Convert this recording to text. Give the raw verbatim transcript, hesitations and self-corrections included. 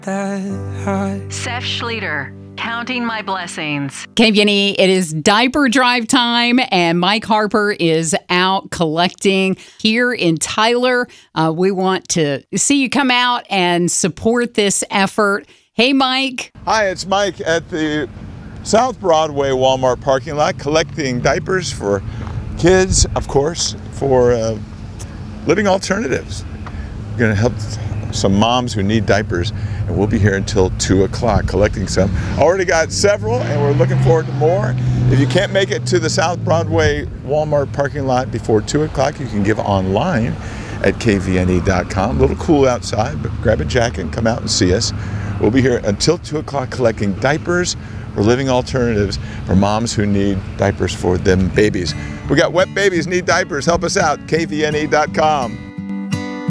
Seth Schlueter, Counting My Blessings. K V N E, it is diaper drive time, and Mike Harper is out collecting here in Tyler. Uh, we want to see you come out and support this effort. Hey, Mike. Hi, it's Mike at the South Broadway Walmart parking lot collecting diapers for kids, of course, for uh, Living Alternatives. We're going to help some moms who need diapers, and we'll be here until two o'clock collecting some. Already got several, and we're looking forward to more. If you can't make it to the South Broadway Walmart parking lot before two o'clock, you can give online at K V N E dot com. A little cool outside, but grab a jacket and come out and see us. We'll be here until two o'clock collecting diapers for Living Alternatives for moms who need diapers for them babies. We got wet babies need diapers. Help us out, K V N E dot com.